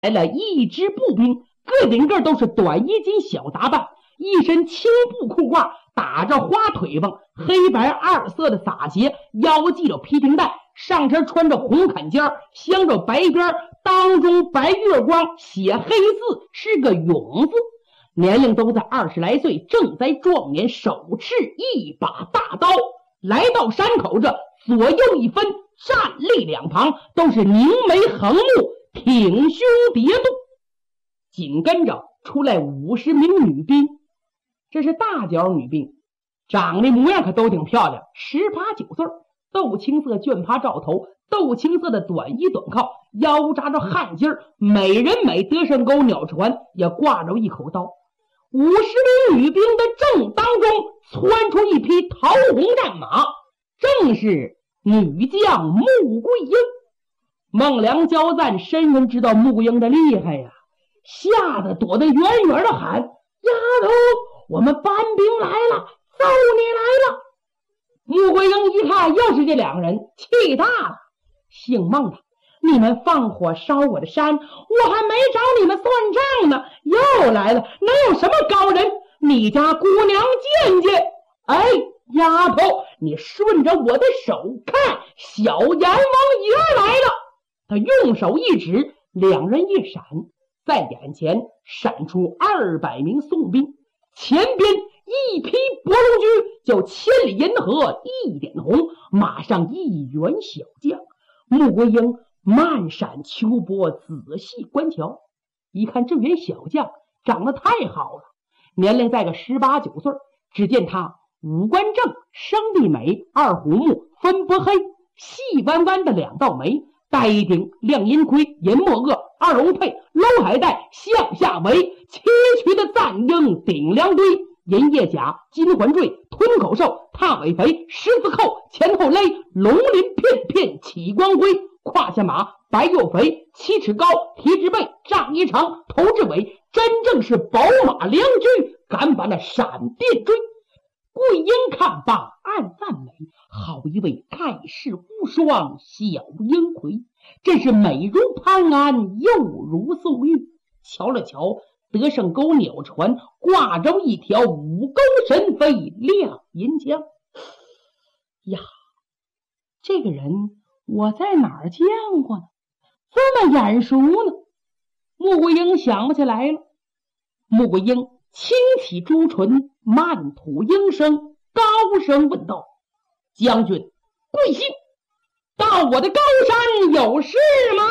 来了一支步兵，个顶个都是短衣襟小打扮，一身青布裤褂，打着花腿棒，黑白二色的洒鞋，腰系着皮平带，上身穿着红坎肩，镶着白边，当中白月光，写黑字是个勇字，年龄都在20来岁，正在壮年，手持一把大刀，来到山口这，左右一分，站立两旁都是凝眉横目，挺胸叠肚，紧跟着出来50名女兵，这是大脚女兵，长得模样可都挺漂亮，18、19岁，豆青色绢帕罩头，豆青色的短衣短靠，腰扎着汗巾，美人美，得胜钩鸟船也挂着一口刀。50名女兵的正当中窜出一匹桃红战马，正是女将穆桂英。孟良交赞深深知道穆桂英的厉害呀，吓得躲得远远的喊：丫头，我们班兵来了，揍你来了！穆桂英一看又是这两个人，气大了，姓孟的，你们放火烧我的山，我还没找你们算账呢，又来了，能有什么高人？你家姑娘见见。哎，丫头，你顺着我的手看，小阎王爷来了。他用手一指，两人一闪，在眼前闪出200名宋兵，前边一匹博龙驹，叫千里银河一点红，马上一员小将。穆桂英慢闪秋波，仔细观瞧，一看这员小将长得太好了，年龄在个18、19岁，只见他五官正，生地美，二虎目，分波黑，细弯弯的两道眉，戴一顶亮银盔，银墨颚，二龙佩，搂海带，向下围，崎岖的赞缨顶梁堆，银叶甲，金环坠，吞口兽，踏尾肥，狮子扣，前后勒，龙鳞片片起光辉，胯下马，白又肥，7尺高，蹄之背，丈1长，头至尾，真正是宝马良驹，敢把那闪电追。桂英看罢暗赞美，好一位盖世无双小英魁，真是美如潘安，又如宋玉。瞧了瞧得胜钩鸟船，挂着一条五钩神飞亮银枪。呀，这个人我在哪儿见过呢？这么眼熟呢？穆桂英想不起来了。穆桂英轻启朱唇，慢吐鹰声，高声问道：将军贵姓？到我的高山有事吗？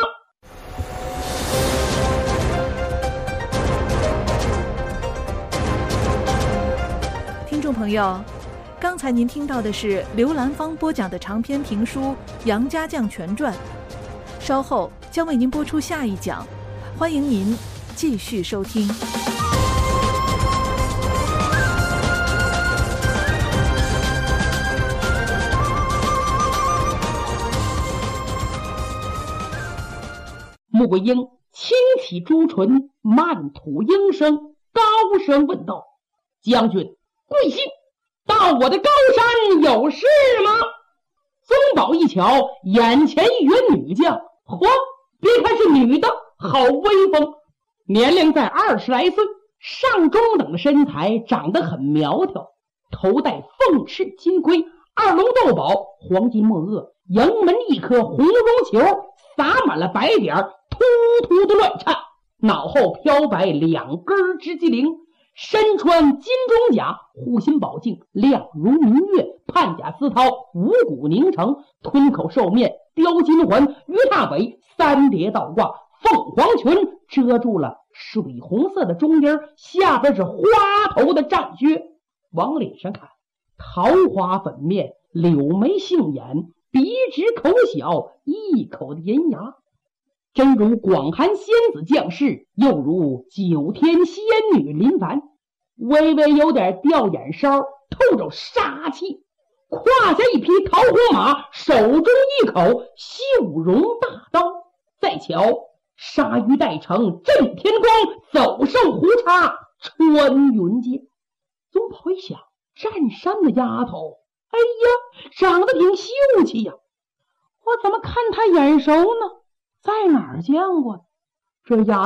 听众朋友，刚才您听到的是刘兰芳播讲的长篇评书《杨家将全传》，稍后将为您播出下一讲，欢迎您继续收听。 穆桂英轻启朱唇，慢吐鹰声，高声问道：将军贵姓？到我的高山有事吗？宗保一瞧，眼前一员女将，嚯，别看是女的，好威风，年龄在20来岁，上中等的身材，长得很苗条，头戴凤翅金盔，二龙斗宝，黄金墨颚，迎门一颗红绒球，洒满了白点，突突的乱颤，脑后飘摆2根直脊翎，身穿金装甲，护心宝镜亮如明月，判甲丝绦，五谷凝成，吞口兽面，雕金环，鱼踏尾，3叠倒挂，凤凰裙遮住了水红色的中间，下边是花头的战靴，往脸上看，桃花粉面，柳眉杏眼，鼻直口小，一口的银牙，真如广寒仙子降世，又如9天仙女临凡，微微有点吊眼梢，透着杀气，胯下一匹桃红马，手中一口绣绒大刀，再瞧鲨鱼带成震天光，走兽胡插穿云间。宗保一想，占山的丫头，哎呀，长得挺秀气呀，我怎么看她眼熟呢？在哪儿见过？这丫